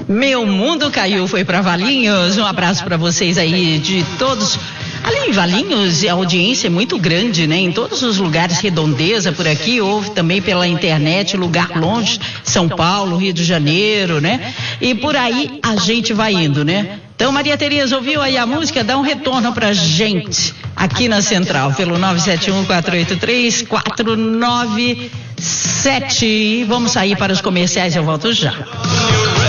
Meu mundo caiu, foi para Valinhos. Um abraço para vocês aí de todos. Ali em Valinhos, a audiência é muito grande, né? Em todos os lugares, Redondeza por aqui, ouve também pela internet, lugar longe, São Paulo, Rio de Janeiro, né? E por aí a gente vai indo, né? Então, Maria Tereza, ouviu aí a música? Dá um retorno pra gente aqui na Central, pelo 971-483-497. Vamos sair para os comerciais, eu volto já.